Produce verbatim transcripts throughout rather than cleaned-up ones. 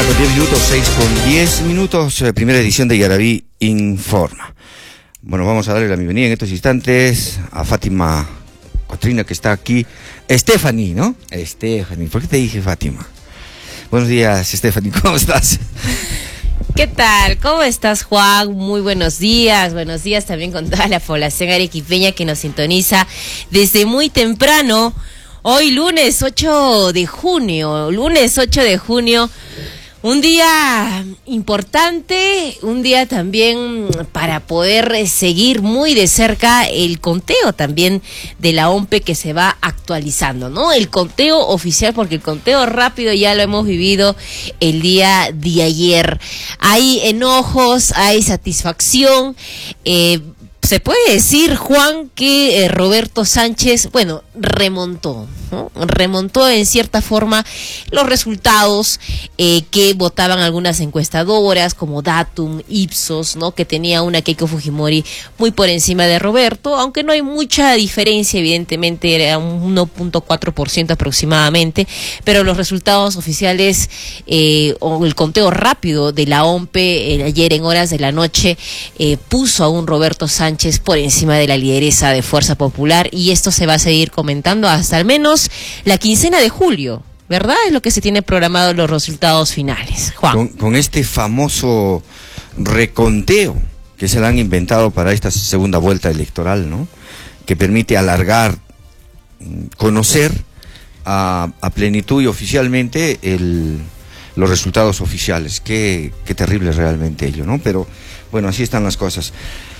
diez minutos, seis con diez minutos, eh, primera edición de Yaraví Informa. Bueno, vamos a darle la bienvenida en estos instantes a Fátima Cotrina, que está aquí. Stephanie, ¿no? Stephanie, ¿por qué te dije Fátima? Buenos días, Stephanie, ¿cómo estás? ¿Qué tal? ¿Cómo estás, Juan? Muy buenos días. Buenos días también con toda la población arequipeña que nos sintoniza desde muy temprano. Hoy lunes ocho de junio, lunes ocho de junio, un día importante, un día también para poder seguir muy de cerca el conteo también de la O M P E que se va actualizando, ¿no? El conteo oficial, porque el conteo rápido ya lo hemos vivido el día de ayer. Hay enojos, hay satisfacción, eh, se puede decir, Juan, que eh, Roberto Sánchez, bueno, remontó, ¿no? Remontó en cierta forma los resultados eh, que votaban algunas encuestadoras como Datum, Ipsos, ¿no? Que tenía una Keiko Fujimori muy por encima de Roberto, aunque no hay mucha diferencia, evidentemente era un uno punto cuatro por ciento aproximadamente, pero los resultados oficiales eh, o el conteo rápido de la O M P E eh, ayer en horas de la noche eh, puso a un Roberto Sánchez por encima de la lideresa de Fuerza Popular, y esto se va a seguir comentando hasta al menos la quincena de julio, ¿verdad? Es lo que se tiene programado los resultados finales. Juan. Con, con este famoso reconteo que se le han inventado para esta segunda vuelta electoral, ¿no? Que permite alargar, conocer a, a plenitud y oficialmente el, los resultados oficiales. Qué, qué terrible realmente ello, ¿no? Pero bueno, así están las cosas.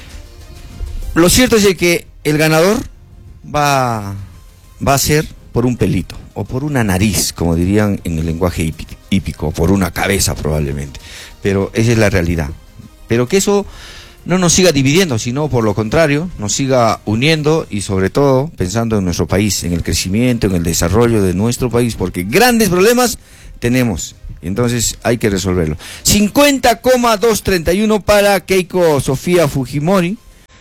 Lo cierto es de que el ganador va, va a ser por un pelito, o por una nariz, como dirían en el lenguaje hípico, o por una cabeza probablemente, pero esa es la realidad. Pero que eso no nos siga dividiendo, sino por lo contrario, nos siga uniendo y sobre todo pensando en nuestro país, en el crecimiento, en el desarrollo de nuestro país, porque grandes problemas tenemos, y entonces hay que resolverlo. cincuenta coma doscientos treinta y uno para Keiko Sofía Fujimori,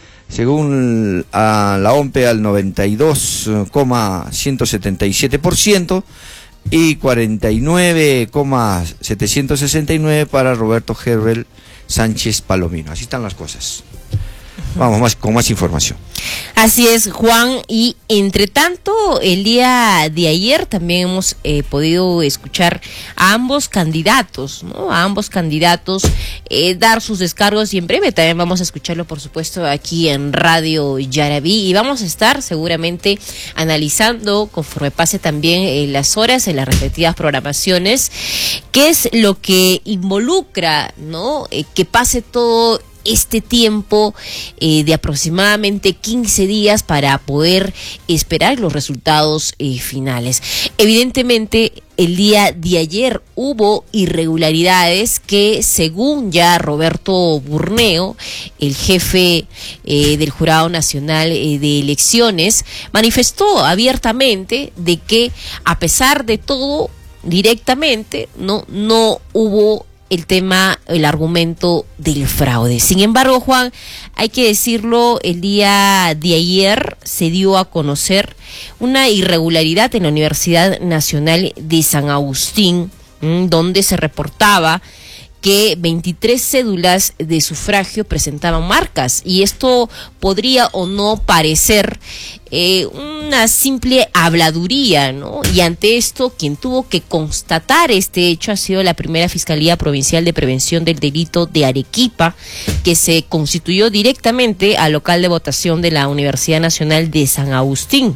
según a la O M P E al noventa y dos coma ciento setenta y siete por ciento y cuarenta y nueve coma setecientos sesenta y nueve para Roberto Herbert Sánchez Palomino. Así están las cosas. Vamos más con más información. Así es, Juan, y entre tanto, el día de ayer también hemos eh, podido escuchar a ambos candidatos, ¿no? A ambos candidatos eh, dar sus descargos, y en breve también vamos a escucharlo, por supuesto, aquí en Radio Yaraví, y vamos a estar seguramente analizando, conforme pase también eh, las horas en las respectivas programaciones, qué es lo que involucra, ¿no? Eh, que pase todo este tiempo eh, de aproximadamente quince días para poder esperar los resultados eh, finales. Evidentemente, el día de ayer hubo irregularidades que, según ya Roberto Burneo, el jefe eh, del Jurado Nacional eh, de Elecciones, manifestó abiertamente de que, a pesar de todo, directamente no, no hubo el tema, el argumento del fraude. Sin embargo, Juan, hay que decirlo, el día de ayer se dio a conocer una irregularidad en la Universidad Nacional de San Agustín, donde se reportaba que veintitrés cédulas de sufragio presentaban marcas, y esto podría o no parecer eh, una simple habladuría, ¿no? Y ante esto, quien tuvo que constatar este hecho ha sido la primera Fiscalía Provincial de Prevención del Delito de Arequipa, que se constituyó directamente al local de votación de la Universidad Nacional de San Agustín.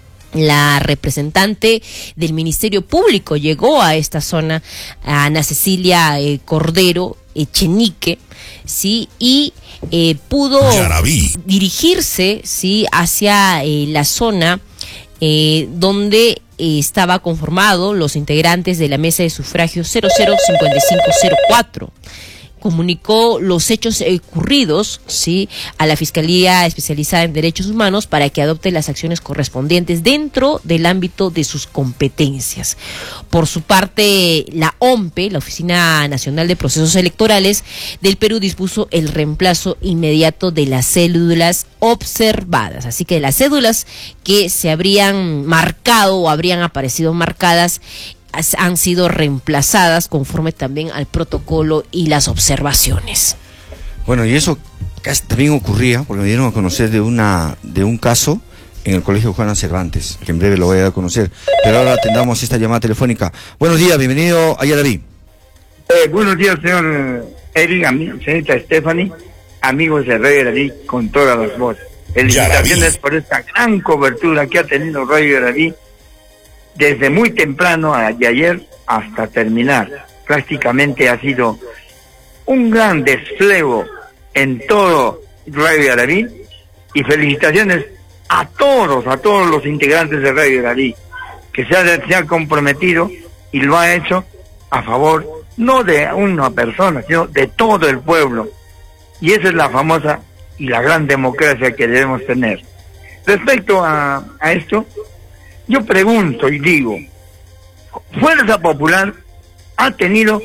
La representante del Ministerio Público llegó a esta zona, a Ana Cecilia eh, Cordero Echenique, sí, y eh, pudo Yaraví. dirigirse, sí, hacia eh, la zona eh, donde eh, estaba conformado los integrantes de la mesa de sufragio cero cero cinco cinco cero cuatro. Comunicó los hechos ocurridos, sí, a la Fiscalía Especializada en Derechos Humanos para que adopte las acciones correspondientes dentro del ámbito de sus competencias. Por su parte, la O M P E, la Oficina Nacional de Procesos Electorales del Perú, dispuso el reemplazo inmediato de las cédulas observadas. Así que las cédulas que se habrían marcado o habrían aparecido marcadas han sido reemplazadas conforme también al protocolo y las observaciones. Bueno, y eso casi también ocurría, porque me dieron a conocer de una de un caso en el Colegio Juana Cervantes, que en breve lo voy a dar a conocer. Pero ahora atendamos esta llamada telefónica. Buenos días, bienvenido a Yaraví. Eh, buenos días, señor Eric, señorita Stephanie, amigos de Radio Yaraví con todas las voces. Felicitaciones Yaraví por esta gran cobertura que ha tenido Radio Yaraví desde muy temprano de ayer hasta terminar. Prácticamente ha sido un gran despliegue en todo Radio Yaraví, y felicitaciones a todos, a todos los integrantes de Radio Yaraví, que se ha, se ha comprometido y lo ha hecho a favor, no de una persona, sino de todo el pueblo. Y esa es la famosa y la gran democracia que debemos tener. Respecto a, a esto, yo pregunto y digo, Fuerza Popular ha tenido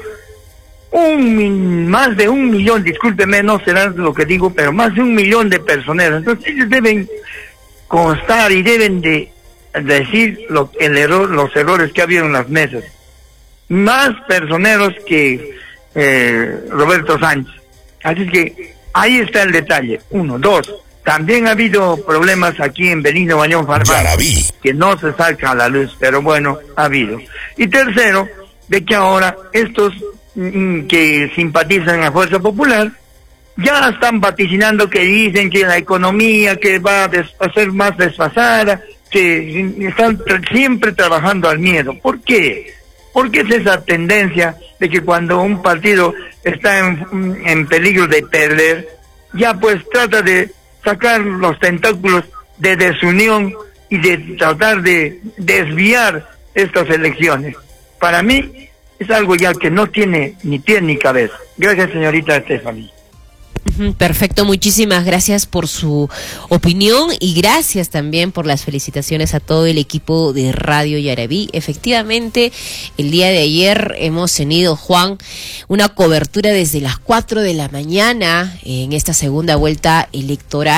un más de un millón, discúlpeme, no será lo que digo, pero más de un millón de personeros. Entonces ellos deben constar y deben de decir lo, el error, los errores que ha habido en las mesas. Más personeros que eh, Roberto Sánchez. Así que ahí está el detalle. Uno, dos. También ha habido problemas aquí en Benigno Bañón Farfán, que no se saca a la luz, pero bueno, ha habido. Y tercero, de que ahora estos mm, que simpatizan a Fuerza Popular ya están vaticinando, que dicen que la economía que va a, a ser más desfasada, que están tra- siempre trabajando al miedo. ¿Por qué? Porque es esa tendencia de que cuando un partido está en, en peligro de perder, ya pues trata de sacar los tentáculos de desunión y de tratar de desviar estas elecciones. Para mí es algo ya que no tiene ni pie ni cabeza. Gracias, señorita Stephanie. Perfecto, muchísimas gracias por su opinión y gracias también por las felicitaciones a todo el equipo de Radio Yaraví. Efectivamente, el día de ayer hemos tenido, Juan, una cobertura desde las cuatro de la mañana en esta segunda vuelta electoral.